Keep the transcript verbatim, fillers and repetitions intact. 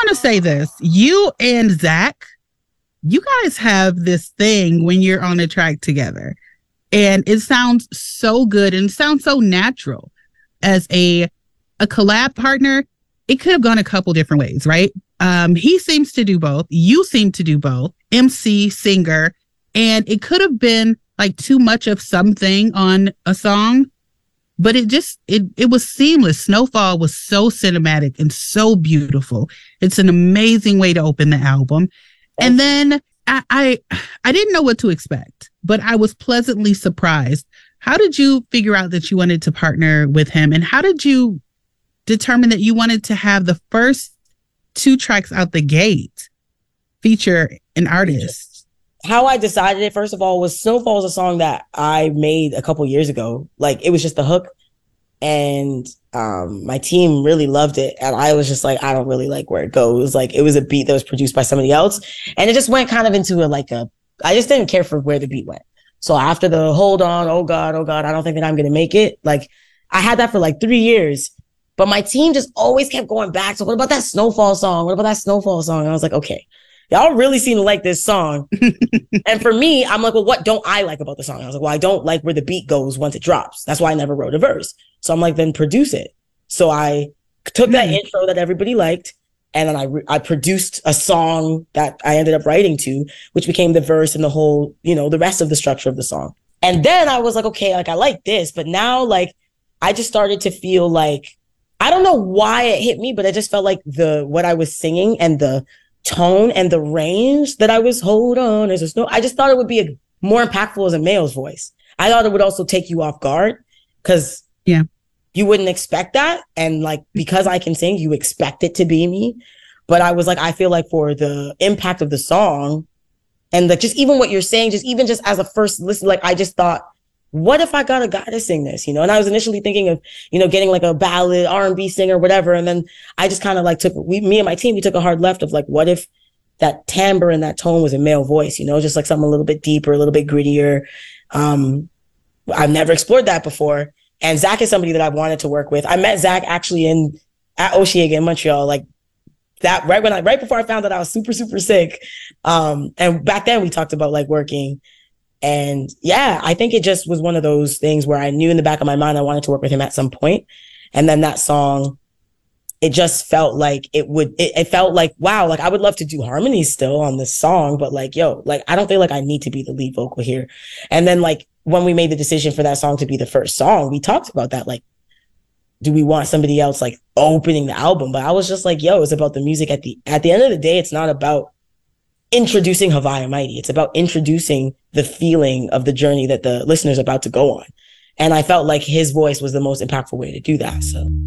want to say this. You and Zach, you guys have this thing when you're on a track together. And it sounds so good and sounds so natural. As a a collab partner, it could have gone a couple different ways, right? Um, he seems to do both. You seem to do both. M C, singer. And it could have been like too much of something on a song. But it just, it it was seamless. Snowfall was so cinematic and so beautiful. It's an amazing way to open the album. And then I, I I didn't know what to expect, but I was pleasantly surprised. How did you figure out that you wanted to partner with him? And how did you determine that you wanted to have the first two tracks out the gate feature an artist? How I decided it, first of all, was Snowfall is a song that I made a couple years ago. Like, it was just the hook. And um, my team really loved it. And I was just like, I don't really like where it goes. Like, it was a beat that was produced by somebody else. And it just went kind of into a, like a, I just didn't care for where the beat went. So after the hold on, oh God, oh God, I don't think that I'm going to make it. Like, I had that for like three years. But my team just always kept going back. So what about that Snowfall song? What about that Snowfall song? And I was like, okay, y'all really seem to like this song. And for me, I'm like, well, what don't I like about the song? I was like, well, I don't like where the beat goes once it drops. That's why I never wrote a verse. So I'm like, then produce it. So I took that mm. intro that everybody liked, and then I re- I produced a song that I ended up writing to, which became the verse and the whole, you know, the rest of the structure of the song. And then I was like, okay, like I like this, but now like I just started to feel like, I don't know why it hit me, but I just felt like the what I was singing and the tone and the range that I was, hold on, there's a snow. I just thought it would be a, more impactful as a male's voice. I thought it would also take you off guard because yeah, you wouldn't expect that. And like, because I can sing, you expect it to be me. But I was like, I feel like for the impact of the song and like, just even what you're saying, just even just as a first listen, like, I just thought, what if I got a guy to sing this, you know? And I was initially thinking of, you know, getting like a ballad, R and B singer, whatever. And then I just kind of like took, we, me and my team, we took a hard left of like, what if that timbre and that tone was a male voice, you know, just like something a little bit deeper, a little bit grittier. Um, I've never explored that before. And Zach is somebody that I wanted to work with. I met Zach actually in, at Osheaga in Montreal, like that, right when I, right before I found out I was super, super sick. Um, and back then we talked about like working. And yeah, I think it just was one of those things where I knew in the back of my mind I wanted to work with him at some point. And then that song, it just felt like it would, it, it felt like, wow, like I would love to do harmonies still on this song, but like, yo, like, I don't feel like I need to be the lead vocal here. And then like, when we made the decision for that song to be the first song, we talked about that. Like, do we want somebody else like opening the album? But I was just like, yo, it's about the music. At the, at the end of the day, it's not about introducing Haviah Mighty. It's about introducing the feeling of the journey that the listener's about to go on. And I felt like his voice was the most impactful way to do that. So.